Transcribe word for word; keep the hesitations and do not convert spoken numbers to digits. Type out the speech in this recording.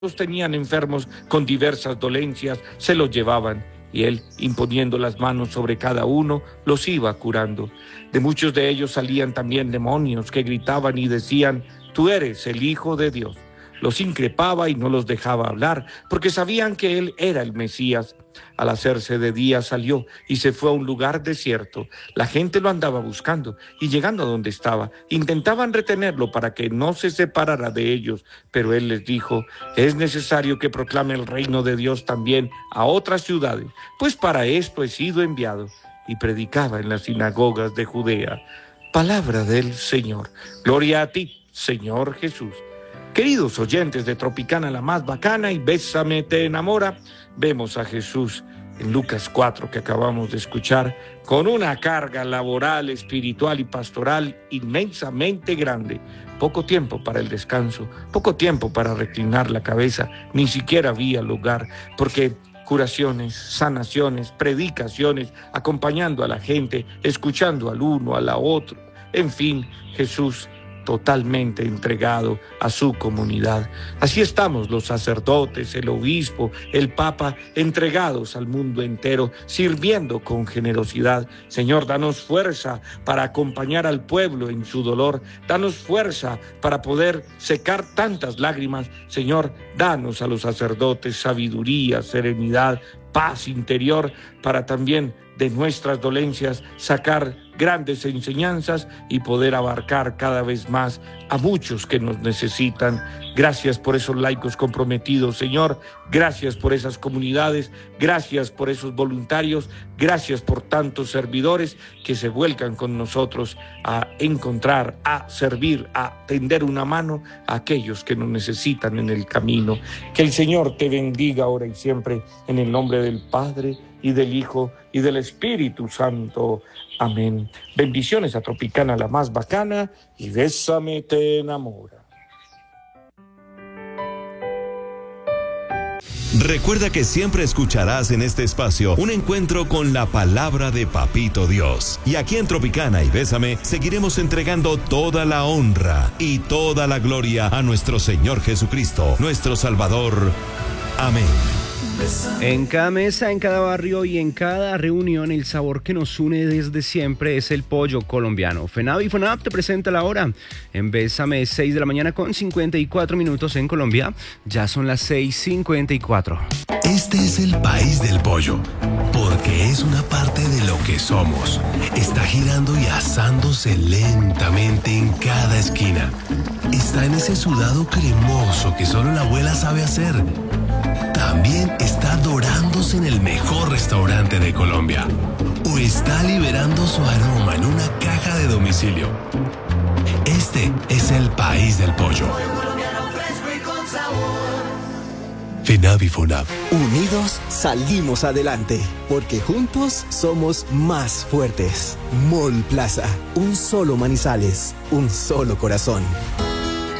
tenían enfermos con diversas dolencias, se los llevaban, y él, imponiendo las manos sobre cada uno, los iba curando. De muchos de ellos salían también demonios que gritaban y decían: «Tú eres el Hijo de Dios». Los increpaba y no los dejaba hablar, porque sabían que él era el Mesías. Al hacerse de día salió y se fue a un lugar desierto. La gente lo andaba buscando, y llegando a donde estaba, intentaban retenerlo para que no se separara de ellos. Pero él les dijo: «Es necesario que proclame el reino de Dios también a otras ciudades, pues para esto he sido enviado». Y predicaba en las sinagogas de Judea. Palabra del Señor. Gloria a ti, Señor Jesús. Queridos oyentes de Tropicana, la más bacana, y Bésame te enamora, vemos a Jesús en Lucas cuatro, que acabamos de escuchar, con una carga laboral, espiritual y pastoral inmensamente grande. Poco tiempo para el descanso, poco tiempo para reclinar la cabeza, ni siquiera había lugar, porque curaciones, sanaciones, predicaciones, acompañando a la gente, escuchando al uno, a la otro, en fin, Jesús totalmente entregado a su comunidad. Así estamos los sacerdotes, el obispo, el papa, entregados al mundo entero, sirviendo con generosidad. Señor, danos fuerza para acompañar al pueblo en su dolor. Danos fuerza para poder secar tantas lágrimas. Señor, danos a los sacerdotes sabiduría, serenidad, paz interior, para también de nuestras dolencias sacar grandes enseñanzas y poder abarcar cada vez más a muchos que nos necesitan. Gracias por esos laicos comprometidos, Señor. Gracias por esas comunidades. Gracias por esos voluntarios. Gracias por tantos servidores que se vuelcan con nosotros a encontrar, a servir, a tender una mano a aquellos que nos necesitan en el camino. Que el Señor te bendiga ahora y siempre, en el nombre del Padre, y del Hijo, y del Espíritu Santo. Amén. Bendiciones a Tropicana, la más bacana, y Bésame te enamora. Recuerda que siempre escucharás en este espacio un encuentro con la palabra de Papito Dios. Y aquí en Tropicana y Bésame seguiremos entregando toda la honra y toda la gloria a nuestro Señor Jesucristo, nuestro Salvador. Amén. En cada mesa, en cada barrio y en cada reunión, el sabor que nos une desde siempre es el pollo colombiano. FENAV y FONAP te presenta la hora. En Bésame, seis de la mañana con cincuenta y cuatro minutos en Colombia. Ya son las seis cincuenta y cuatro. Este es el país del pollo, porque es una parte de lo que somos. Está girando y asándose lentamente en cada esquina. Está en ese sudado cremoso que solo la abuela sabe hacer. También está dorándose en el mejor restaurante de Colombia. O está liberando su aroma en una caja de domicilio. Este es el país del pollo. FENAV y FONAP. Unidos salimos adelante, porque juntos somos más fuertes. Mall Plaza, un solo Manizales, un solo corazón.